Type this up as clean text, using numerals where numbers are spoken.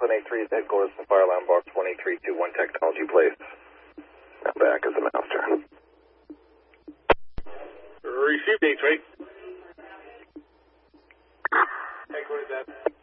Zeppelin A3 is headquarters to Fire Alarm Box 1321 Technology Place. I'm back as the master. Received A3. Headquarters at